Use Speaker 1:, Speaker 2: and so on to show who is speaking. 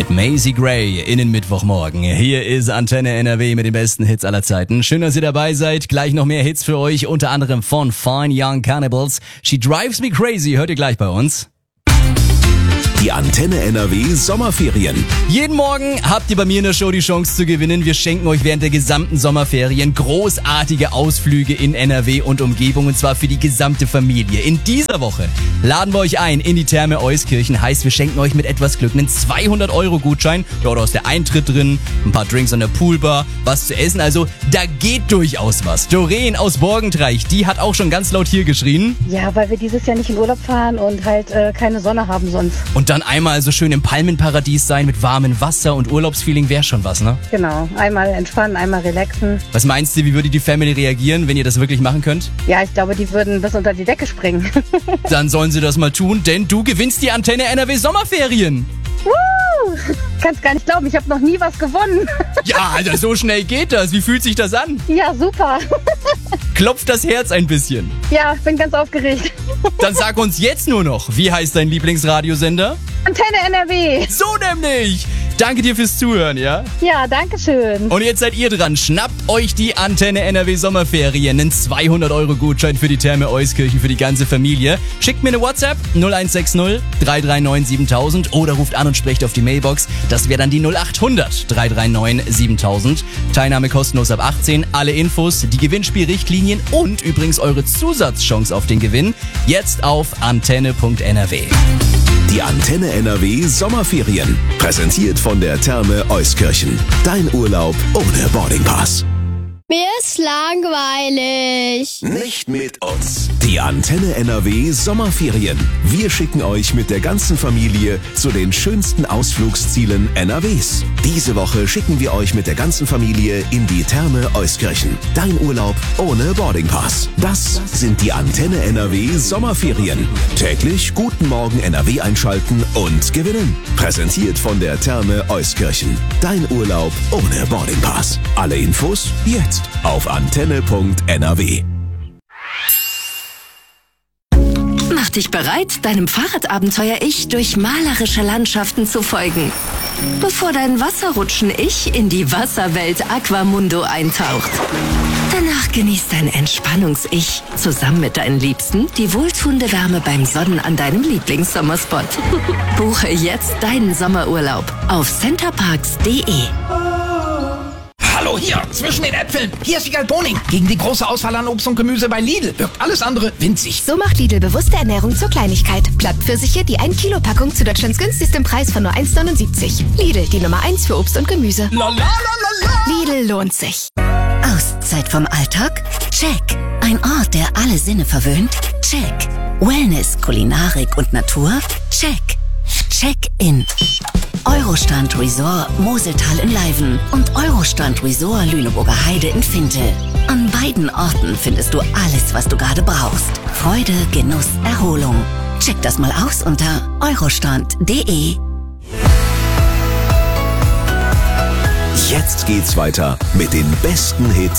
Speaker 1: mit Maisie Gray in den Mittwochmorgen. Hier ist Antenne NRW mit den besten Hits aller Zeiten. Schön, dass ihr dabei seid. Gleich noch mehr Hits für euch, unter anderem von Fine Young Cannibals. She Drives Me Crazy, hört ihr gleich bei uns.
Speaker 2: Die Antenne NRW Sommerferien.
Speaker 1: Jeden Morgen habt ihr bei mir in der Show die Chance zu gewinnen. Wir schenken euch während der gesamten Sommerferien großartige Ausflüge in NRW und Umgebung, und zwar für die gesamte Familie. In dieser Woche laden wir euch ein in die Therme Euskirchen. Heißt, wir schenken euch mit etwas Glück einen 200-Euro-Gutschein. Ja, da ist der Eintritt drin, ein paar Drinks an der Poolbar, was zu essen. Also da geht durchaus was. Doreen aus Borgentreich, die hat auch schon ganz laut hier geschrien.
Speaker 3: Ja, weil wir dieses Jahr nicht in Urlaub fahren und halt keine Sonne haben sonst.
Speaker 1: Und dann einmal so schön im Palmenparadies sein mit warmem Wasser und Urlaubsfeeling wäre schon was, ne?
Speaker 3: Genau, einmal entspannen, einmal relaxen.
Speaker 1: Was meinst du, wie würde die Family reagieren, wenn ihr das wirklich machen könnt?
Speaker 3: Ja, ich glaube, die würden bis unter die Decke springen.
Speaker 1: Dann sollen sie das mal tun, denn du gewinnst die Antenne NRW Sommerferien.
Speaker 3: Woo! Kannst gar nicht glauben, ich habe noch nie was gewonnen.
Speaker 1: Ja, Alter, so schnell geht das. Wie fühlt sich das an?
Speaker 3: Ja, super.
Speaker 1: Klopft das Herz ein bisschen?
Speaker 3: Ja, bin ganz aufgeregt.
Speaker 1: Dann sag uns jetzt nur noch, wie heißt dein Lieblingsradiosender?
Speaker 3: Antenne NRW.
Speaker 1: So nämlich. Danke dir fürs Zuhören, ja?
Speaker 3: Ja, danke schön.
Speaker 1: Und jetzt seid ihr dran. Schnappt euch die Antenne NRW Sommerferien. Einen 200-Euro-Gutschein für die Therme Euskirchen für die ganze Familie. Schickt mir eine WhatsApp 0160 339 7000 oder ruft an und sprecht auf die Mailbox. Das wäre dann die 0800 339 7000. Teilnahme kostenlos ab 18. Alle Infos, die Gewinnspielrichtlinien und übrigens eure Zusatzchance auf den Gewinn jetzt auf antenne.nrw.
Speaker 2: Die Antenne NRW Sommerferien. Präsentiert von der Therme Euskirchen. Dein Urlaub ohne Boardingpass.
Speaker 4: Mir ist langweilig.
Speaker 2: Nicht mit uns. Die Antenne NRW Sommerferien. Wir schicken euch mit der ganzen Familie zu den schönsten Ausflugszielen NRWs. Diese Woche schicken wir euch mit der ganzen Familie in die Therme Euskirchen. Dein Urlaub ohne Boardingpass. Das sind die Antenne NRW Sommerferien. Täglich Guten Morgen NRW einschalten und gewinnen. Präsentiert von der Therme Euskirchen. Dein Urlaub ohne Boardingpass. Alle Infos jetzt auf antenne.nrw.
Speaker 5: Mach dich bereit, deinem Fahrradabenteuer-Ich durch malerische Landschaften zu folgen, bevor dein Wasserrutschen-Ich in die Wasserwelt Aquamundo eintaucht. Danach genießt dein Entspannungs-Ich zusammen mit deinen Liebsten die wohltuende Wärme beim Sonnen an deinem Lieblingssommerspot. Buche jetzt deinen Sommerurlaub auf centerparks.de.
Speaker 6: Hallo hier, zwischen den Äpfeln. Hier ist Wiegald Boning. Gegen die große Auswahl an Obst und Gemüse bei Lidl wirkt alles andere winzig.
Speaker 7: So macht Lidl bewusste Ernährung zur Kleinigkeit. Blattpfirsiche, die 1 Kilo Packung zu Deutschlands günstigstem Preis von nur 1,79. Lidl, die Nummer 1 für Obst und Gemüse.
Speaker 6: La la la la la.
Speaker 7: Lidl lohnt sich.
Speaker 8: Auszeit vom Alltag? Check. Ein Ort, der alle Sinne verwöhnt? Check. Wellness, Kulinarik und Natur? Check. Check-in. Eurostrand Resort Moseltal in Leiven und Eurostrand Resort Lüneburger Heide in Fintel. An beiden Orten findest du alles, was du gerade brauchst. Freude, Genuss, Erholung. Check das mal aus unter eurostrand.de.
Speaker 2: Jetzt geht's weiter mit den besten Hits